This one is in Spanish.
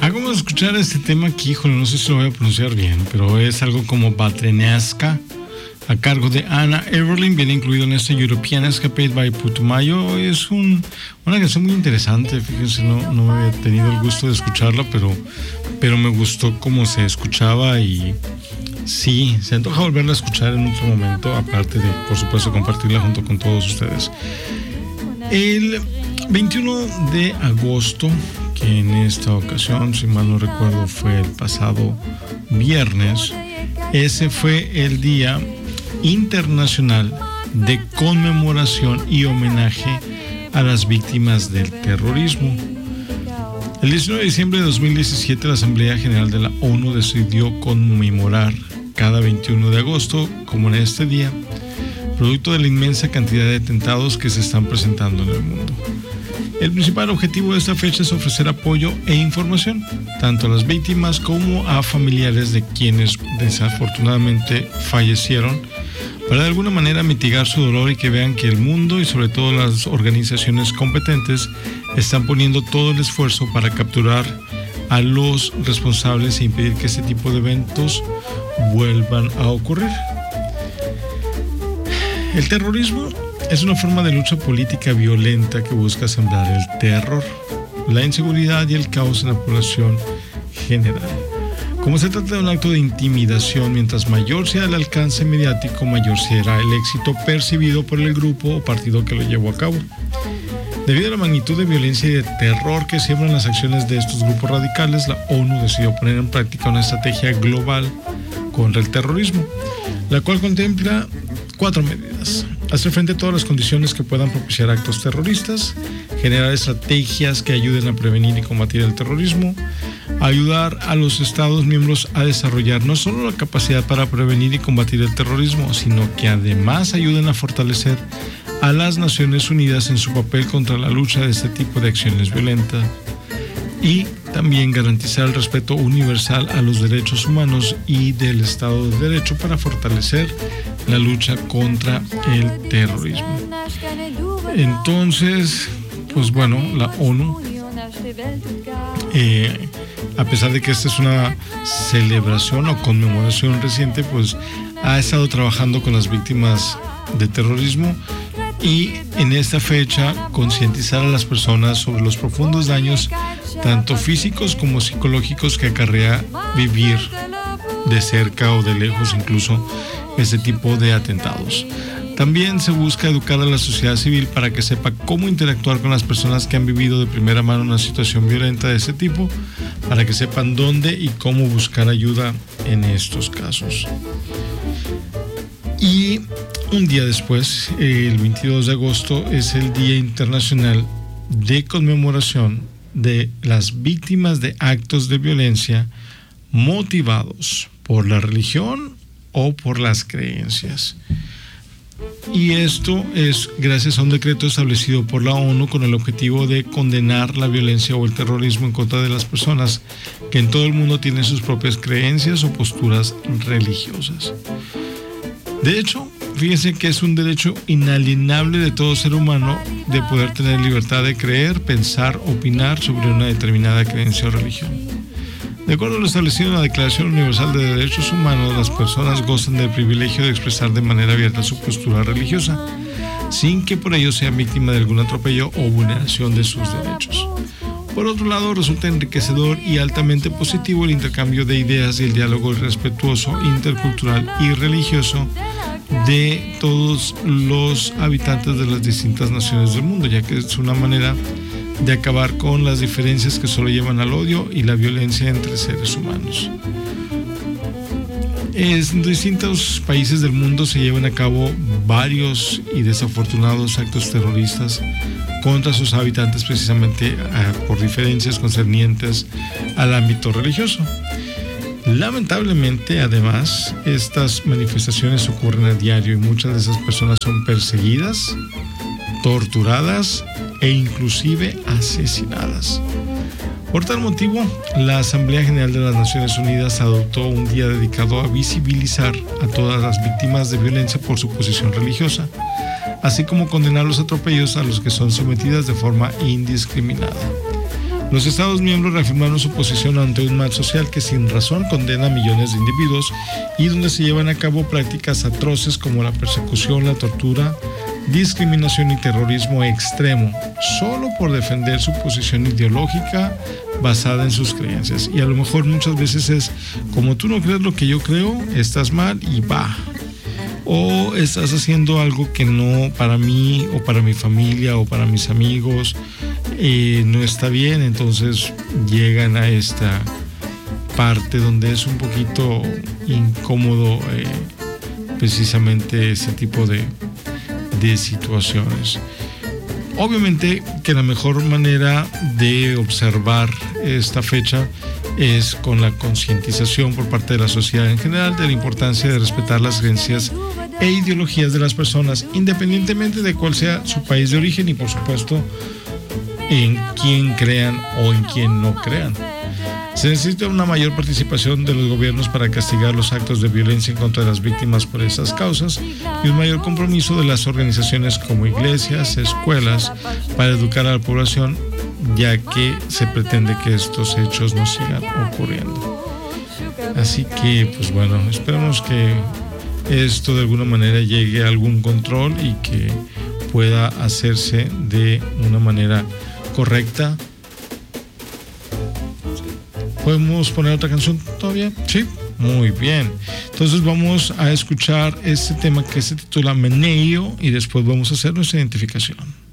Acabamos de escuchar este tema que, híjole, no sé si lo voy a pronunciar bien, pero es algo como Batreneaska, a cargo de Anna Everlin, viene incluido en este European Escapade by Putumayo. Es una canción muy interesante, fíjense, no había tenido el gusto de escucharla, pero me gustó cómo se escuchaba y sí, se antoja volverla a escuchar en otro momento, aparte de, por supuesto, compartirla junto con todos ustedes. El 21 de agosto, que en esta ocasión, si mal no recuerdo, fue el pasado viernes, ese fue el Día Internacional de Conmemoración y Homenaje a las Víctimas del Terrorismo. El 19 de diciembre de 2017, la Asamblea General de la ONU decidió conmemorar cada 21 de agosto, como en este día, producto de la inmensa cantidad de atentados que se están presentando en el mundo. El principal objetivo de esta fecha es ofrecer apoyo e información, tanto a las víctimas como a familiares de quienes desafortunadamente fallecieron, para de alguna manera mitigar su dolor y que vean que el mundo y sobre todo las organizaciones competentes están poniendo todo el esfuerzo para capturar a los responsables e impedir que este tipo de eventos vuelvan a ocurrir. El terrorismo es una forma de lucha política violenta que busca sembrar el terror, la inseguridad y el caos en la población general. Como se trata de un acto de intimidación, mientras mayor sea el alcance mediático, mayor será el éxito percibido por el grupo o partido que lo llevó a cabo. Debido a la magnitud de violencia y de terror que siembran las acciones de estos grupos radicales, la ONU decidió poner en práctica una estrategia global contra el terrorismo, la cual contempla 4 medidas: hacer frente a todas las condiciones que puedan propiciar actos terroristas, generar estrategias que ayuden a prevenir y combatir el terrorismo, ayudar a los Estados miembros a desarrollar no solo la capacidad para prevenir y combatir el terrorismo, sino que además ayuden a fortalecer a las Naciones Unidas en su papel contra la lucha de este tipo de acciones violentas, y también garantizar el respeto universal a los derechos humanos y del Estado de Derecho para fortalecer la lucha contra el terrorismo. Entonces, pues bueno, la ONU, a pesar de que esta es una celebración o conmemoración reciente, pues ha estado trabajando con las víctimas de terrorismo y en esta fecha concientizar a las personas sobre los profundos daños, tanto físicos como psicológicos, que acarrea vivir de cerca o de lejos incluso este tipo de atentados. También se busca educar a la sociedad civil para que sepa cómo interactuar con las personas que han vivido de primera mano una situación violenta de este tipo, para que sepan dónde y cómo buscar ayuda en estos casos. Y un día después, el 22 de agosto, es el Día Internacional de Conmemoración de las Víctimas de Actos de Violencia motivados por la religión o por las creencias. Y esto es gracias a un decreto establecido por la ONU con el objetivo de condenar la violencia o el terrorismo en contra de las personas que en todo el mundo tienen sus propias creencias o posturas religiosas. De hecho, fíjense que es un derecho inalienable de todo ser humano de poder tener libertad de creer, pensar, opinar sobre una determinada creencia o religión. De acuerdo a lo establecido en la Declaración Universal de Derechos Humanos, las personas gozan del privilegio de expresar de manera abierta su postura religiosa, sin que por ello sean víctimas de algún atropello o vulneración de sus derechos. Por otro lado, resulta enriquecedor y altamente positivo el intercambio de ideas y el diálogo respetuoso, intercultural y religioso de todos los habitantes de las distintas naciones del mundo, ya que es una manera de acabar con las diferencias que solo llevan al odio y la violencia entre seres humanos. En distintos países del mundo se llevan a cabo varios y desafortunados actos terroristas contra sus habitantes, precisamente por diferencias concernientes al ámbito religioso. Lamentablemente, además, estas manifestaciones ocurren a diario y muchas de esas personas son perseguidas, torturadas e inclusive asesinadas. Por tal motivo, la Asamblea General de las Naciones Unidas adoptó un día dedicado a visibilizar a todas las víctimas de violencia por su posición religiosa, así como condenar los atropellos a los que son sometidas de forma indiscriminada. Los Estados miembros reafirmaron su posición ante un mal social que sin razón condena a millones de individuos y donde se llevan a cabo prácticas atroces como la persecución, la tortura, discriminación y terrorismo extremo, solo por defender su posición ideológica basada en sus creencias. Y a lo mejor muchas veces es, como tú no crees lo que yo creo, estás mal y va. O estás haciendo algo que no, para mí o para mi familia o para mis amigos, no está bien. Entonces llegan a esta parte donde es un poquito incómodo precisamente ese tipo de situaciones. Obviamente que la mejor manera de observar esta fecha es con la concientización por parte de la sociedad en general de la importancia de respetar las creencias e ideologías de las personas, independientemente de cuál sea su país de origen y, por supuesto, en quién crean o en quién no crean. Se necesita una mayor participación de los gobiernos para castigar los actos de violencia en contra de las víctimas por esas causas y un mayor compromiso de las organizaciones como iglesias, escuelas, para educar a la población, ya que se pretende que estos hechos no sigan ocurriendo. Así que, pues bueno, esperamos que esto de alguna manera llegue a algún control y que pueda hacerse de una manera correcta. ¿Podemos poner otra canción todavía? Sí, muy bien. Entonces vamos a escuchar este tema que se titula Meneo y después vamos a hacer nuestra identificación.